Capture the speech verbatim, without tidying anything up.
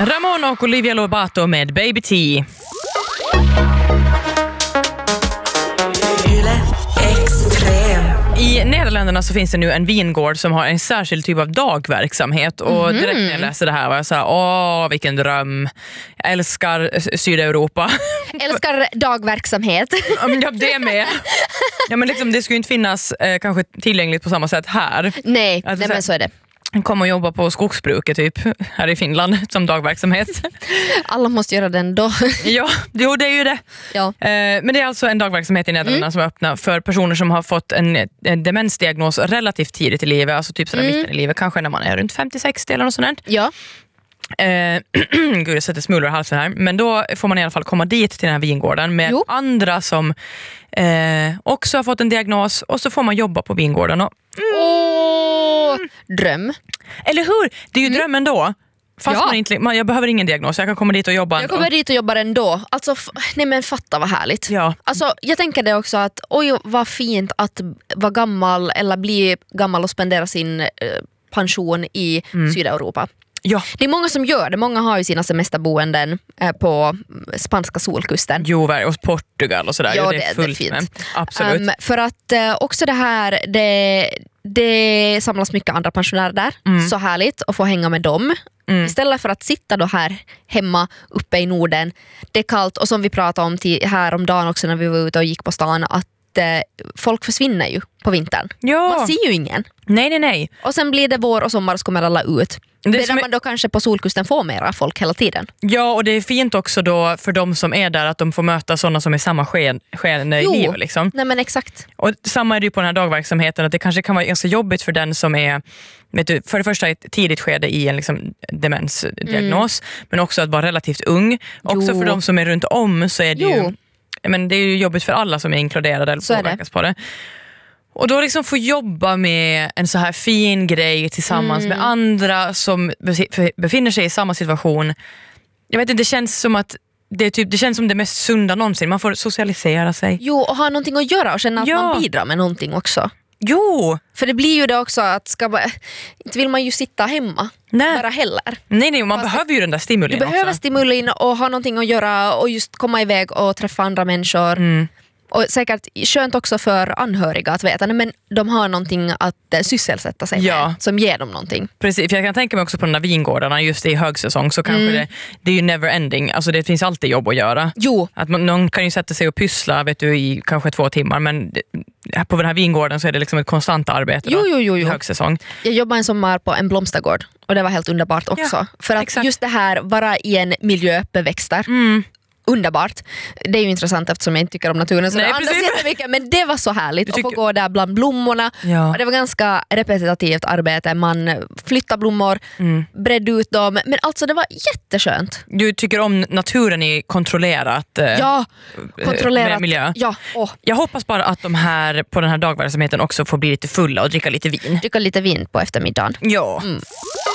Ramon och Olivia Lobato med Baby T. I Nederländerna så finns det nu en vingård som har en särskild typ av dagverksamhet. Och mm. direkt när jag läste det här var jag så här, åh vilken dröm. Jag älskar Sydeuropa. Älskar dagverksamhet. Ja, det med. Ja, men liksom, det skulle ju inte finnas eh, kanske tillgängligt på samma sätt här. Nej, alltså, nej men så är det. Kom och jobba på skogsbruket typ här i Finland som dagverksamhet. Alla måste göra den då. Ja, jo, det är ju det. Ja. Eh, men det är alltså en dagverksamhet i Nederländerna mm. som är öppna för personer som har fått en, en demensdiagnos relativt tidigt i livet, alltså typ sådär mm. mitten i livet, kanske när man är runt femtio sextio eller något sånt. Ja. Eh, Gud, jag sätter smulor i halsen här. Men då får man i alla fall komma dit till den här vingården med jo. andra som eh, också har fått en diagnos, och så får man jobba på vingården. Och, mm, Åh, dröm. Eller hur? Det är ju mm. drömmen då. Fast ja. man inte, man, jag behöver ingen diagnos, jag kan komma dit och jobba. Jag kommer dit och jobbar ändå. Alltså, f- nej men fatta vad härligt. Ja. Alltså, jag tänker det också att oj vad fint att vara gammal eller bli gammal och spendera sin eh, pension i mm. Sydeuropa. Ja. Det är många som gör det. Många har ju sina semesterboenden eh, på spanska solkusten. Jo, och Portugal och sådär. Ja, det, det är fullt det är fint. med. Absolut. Um, för att eh, också det här, det, det samlas mycket andra pensionärer där. Mm. Så härligt att få hänga med dem. Mm. Istället för att sitta då här hemma uppe i Norden. Det är kallt, och som vi pratade om till, här om dagen också när vi var ute och gick på stan, att eh, folk försvinner ju på vintern. Ja. Man ser ju ingen. Nej, nej, nej. Och sen blir det vår och sommar, så kommer alla ut. Medan man då kanske på solkusten får mera folk hela tiden. Ja, och det är fint också då för de som är där att de får möta sådana som är samma sken i livet. Liksom. Nej men exakt. Och samma är det ju på den här dagverksamheten, att det kanske kan vara ganska jobbigt för den som är, vet du, för det första ett tidigt skede i en liksom demensdiagnos, mm. men också att vara relativt ung. Också jo. för de som är runt om så är det jo. ju, men det är ju jobbigt för alla som är inkluderade eller påverkas på det. Och då liksom få jobba med en så här fin grej tillsammans mm. med andra som befinner sig i samma situation. Jag vet inte, det känns som att det, är typ, det känns som det mest sunda någonsin. Man får socialisera sig. Jo, och ha någonting att göra och känna att ja. man bidrar med någonting också. Jo! För det blir ju det också att ska man, inte vill man ju sitta hemma nej. bara heller. Nej, nej, man Fast behöver ju den där stimulin Du behöver också. stimulin och ha någonting att göra och just komma iväg och träffa andra människor. Mm. Och säkert skönt också för anhöriga att veta, men de har någonting att sysselsätta sig ja. med som ger dem någonting. Precis, för jag kan tänka mig också på de där vingårdarna just i högsäsong så kanske mm. det, det är ju never ending. Alltså det finns alltid jobb att göra. Jo. Att man, någon kan ju sätta sig och pyssla vet du, i kanske två timmar, men på den här vingården så är det liksom ett konstant arbete jo, jo, jo, jo. i högsäsong. Jag jobbade en sommar på en blomstergård och det var helt underbart också. Ja, för att exakt. just det här, vara i en miljö med växter. Mm. Underbart. Det är ju intressant eftersom jag inte tycker om naturen så Nej, det andas jättemycket, men det var så härligt tycker... att få gå där bland blommorna. Ja. Och det var ganska repetitivt arbete. Man flyttade blommor, mm. bredde ut dem, men alltså det var jätteskönt. Du tycker om naturen i kontrollerat eh, ja, kontrollerat miljö. Ja. Oh. Jag hoppas bara att de här på den här dagverksamheten också får bli lite fulla och dricka lite vin. Dricka lite vin på eftermiddagen. Ja. Mm.